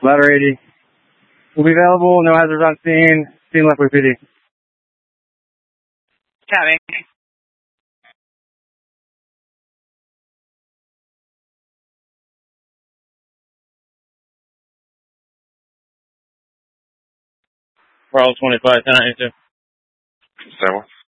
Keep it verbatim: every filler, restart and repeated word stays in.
Ladder eighty. Will be available, no hazards on scene. Scene Left Wing P D. Copy. Charles twenty-five, ten ninety-two. Seven.